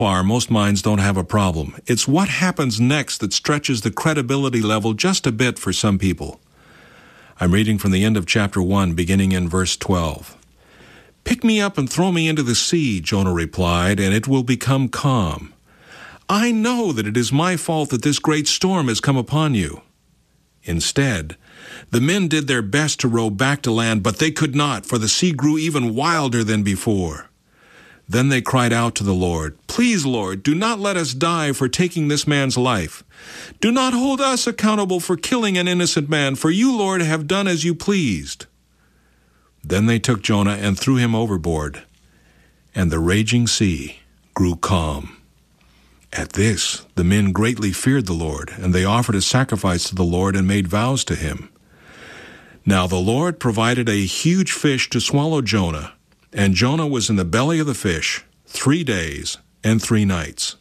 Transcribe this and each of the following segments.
Most minds don't have a problem. It's what happens next that stretches the credibility level just a bit for some people. I'm reading from the end of chapter 1, beginning in verse 12. "Pick me up and throw me into the sea," Jonah replied, "and it will become calm. I know that it is my fault that this great storm has come upon you." Instead, the men did their best to row back to land, but they could not, for the sea grew even wilder than before. Then they cried out to the Lord, "Please, Lord, do not let us die for taking this man's life. Do not hold us accountable for killing an innocent man, for you, Lord, have done as you pleased." Then they took Jonah and threw him overboard, and the raging sea grew calm. At this, the men greatly feared the Lord, and they offered a sacrifice to the Lord and made vows to him. Now the Lord provided a huge fish to swallow Jonah, and Jonah was in the belly of the fish 3 days and 3 nights.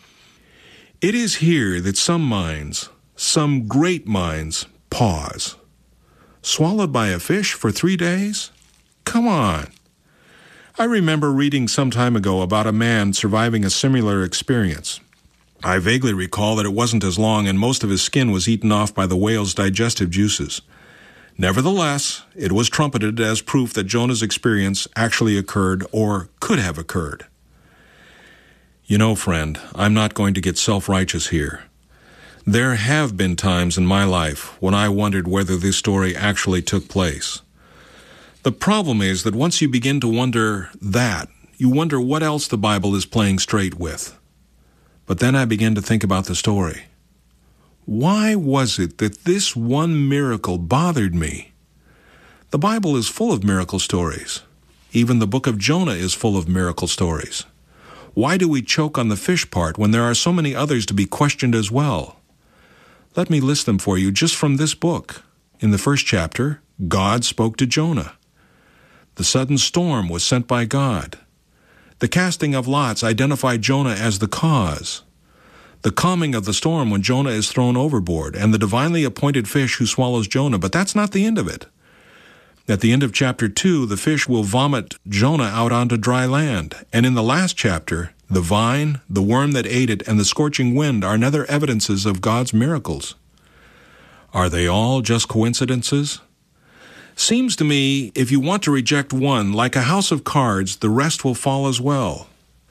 It is here that some minds, some great minds, pause. Swallowed by a fish for 3 days? Come on. I remember reading some time ago about a man surviving a similar experience. I vaguely recall that it wasn't as long and most of his skin was eaten off by the whale's digestive juices. Nevertheless, it was trumpeted as proof that Jonah's experience actually occurred or could have occurred. You know, friend, I'm not going to get self-righteous here. There have been times in my life when I wondered whether this story actually took place. The problem is that once you begin to wonder that, you wonder what else the Bible is playing straight with. But then I began to think about the story. Why was it that this one miracle bothered me? The Bible is full of miracle stories. Even the book of Jonah is full of miracle stories. Why do we choke on the fish part when there are so many others to be questioned as well? Let me list them for you just from this book. In the first chapter, God spoke to Jonah. The sudden storm was sent by God. The casting of lots identified Jonah as the cause. The calming of the storm when Jonah is thrown overboard, and the divinely appointed fish who swallows Jonah. But that's not the end of it. At the end of chapter 2, the fish will vomit Jonah out onto dry land. And in the last chapter, the vine, the worm that ate it, and the scorching wind are another evidences of God's miracles. Are they all just coincidences? Seems to me, if you want to reject one, like a house of cards, the rest will fall as well.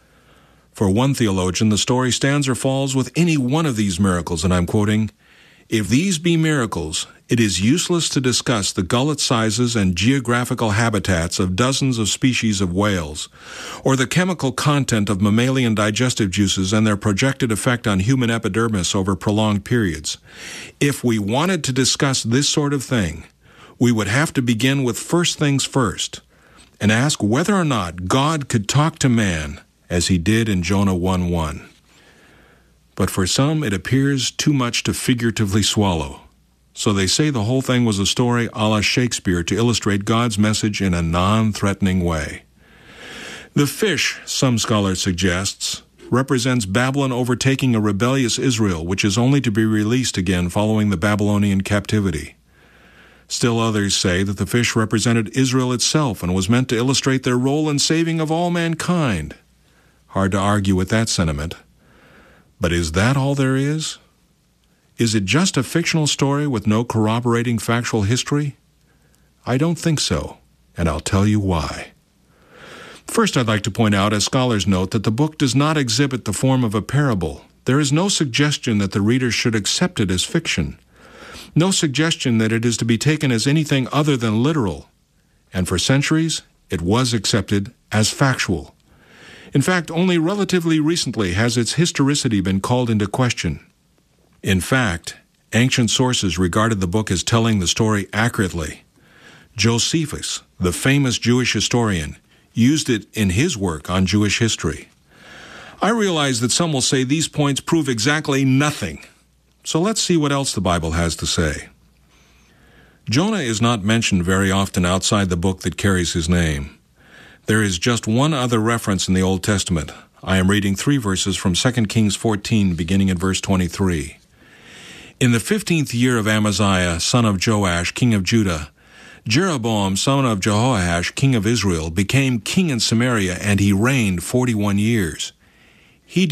For one theologian, the story stands or falls with any one of these miracles, and I'm quoting, "If these be miracles, it is useless to discuss the gullet sizes and geographical habitats of dozens of species of whales, or the chemical content of mammalian digestive juices and their projected effect on human epidermis over prolonged periods. If we wanted to discuss this sort of thing, we would have to begin with first things first, and ask whether or not God could talk to man, as he did in Jonah 1:1. But for some, it appears too much to figuratively swallow. So they say the whole thing was a story a la Shakespeare to illustrate God's message in a non-threatening way. The fish, some scholars suggests, represents Babylon overtaking a rebellious Israel, which is only to be released again following the Babylonian captivity. Still others say that the fish represented Israel itself and was meant to illustrate their role in saving of all mankind. Hard to argue with that sentiment. But is that all there is? Is it just a fictional story with no corroborating factual history? I don't think so, and I'll tell you why. First, I'd like to point out, as scholars note, that the book does not exhibit the form of a parable. There is no suggestion that the reader should accept it as fiction. No suggestion that it is to be taken as anything other than literal. And for centuries, it was accepted as factual. In fact, only relatively recently has its historicity been called into question. In fact, ancient sources regarded the book as telling the story accurately. Josephus, the famous Jewish historian, used it in his work on Jewish history. I realize that some will say these points prove exactly nothing. So let's see what else the Bible has to say. Jonah is not mentioned very often outside the book that carries his name. There is just one other reference in the Old Testament. I am reading 3 verses from 2 Kings 14, beginning at verse 23. In the 15th year of Amaziah, son of Joash, king of Judah, Jeroboam, son of Jehoash, king of Israel, became king in Samaria, and he reigned 41 years.